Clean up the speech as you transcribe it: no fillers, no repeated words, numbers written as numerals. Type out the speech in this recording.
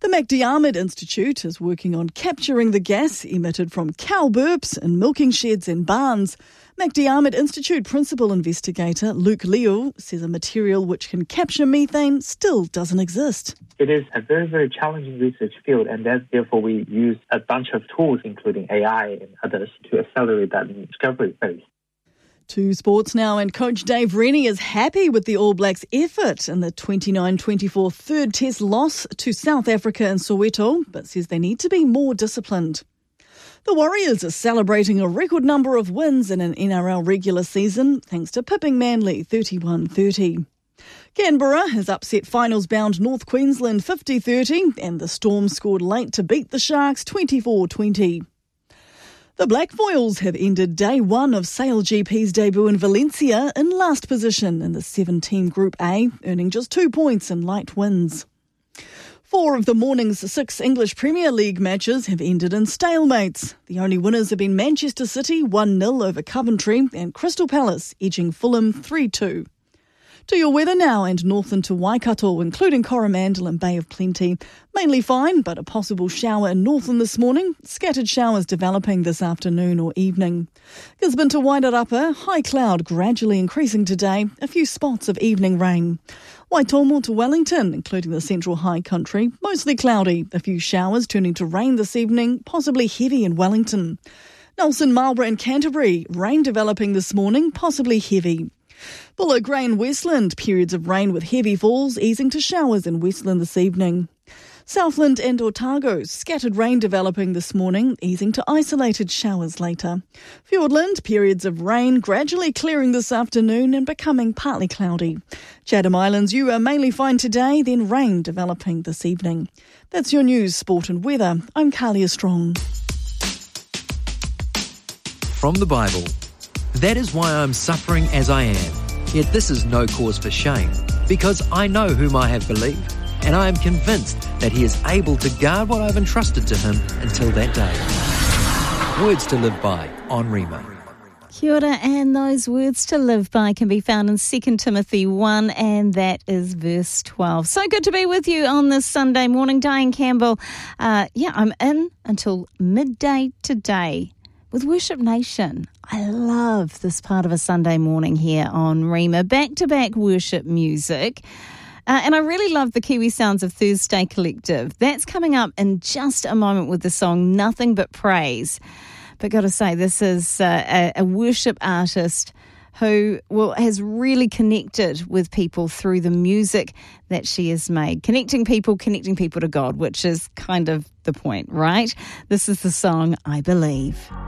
The MacDiarmid Institute is working on capturing the gas emitted from cow burps in milking sheds and barns. MacDiarmid Institute principal investigator Luke Leal says a material which can capture methane still doesn't exist. It is a very, very challenging research field, and therefore we use a bunch of tools, including AI and others, to accelerate that discovery phase. To sports now, and coach Dave Rennie is happy with the All Blacks' effort in the 29-24 third test loss to South Africa in Soweto, but says they need to be more disciplined. The Warriors are celebrating a record number of wins in an NRL regular season, thanks to pipping Manly 31-30. Canberra has upset finals-bound North Queensland 50-30, and the Storm scored late to beat the Sharks 24-20. The Black Foils have ended day one of SailGP's debut in Valencia in last position in the 7-team Group A, earning just 2 points in light winds. 4 of the morning's 6 English Premier League matches have ended in stalemates. The only winners have been Manchester City 1-0 over Coventry and Crystal Palace edging Fulham 3-2. To your weather now, and north into Waikato, including Coromandel and Bay of Plenty. Mainly fine, but a possible shower in Northland this morning. Scattered showers developing this afternoon or evening. Gisborne to Wairarapa, high cloud gradually increasing today. A few spots of evening rain. Waitomo to Wellington, including the central high country. Mostly cloudy. A few showers turning to rain this evening, possibly heavy in Wellington. Nelson, Marlborough and Canterbury, rain developing this morning, possibly heavy. Buller, Grey and Westland, periods of rain with heavy falls, easing to showers in Westland this evening. Southland and Otago, scattered rain developing this morning, easing to isolated showers later. Fiordland, periods of rain gradually clearing this afternoon and becoming partly cloudy. Chatham Islands, you are mainly fine today, then rain developing this evening. That's your news, sport and weather. I'm Kalia Strong. From the Bible. That is why I'm suffering as I am. Yet this is no cause for shame, because I know whom I have believed, and I am convinced that he is able to guard what I've entrusted to him until that day. Words to live by on Rima. Kia ora, and those words to live by can be found in 2 Timothy 1, and that is verse 12. So good to be with you on this Sunday morning. Diane Campbell. I'm in until midday today with Worship Nation. I love this part of a Sunday morning here on Rima. Back-to-back worship music. And I really love the Kiwi Sounds of Thursday Collective. That's coming up in just a moment with the song Nothing But Praise. But got to say, this is a worship artist who has really connected with people through the music that she has made. Connecting people to God, which is kind of the point, right? This is the song I Believe.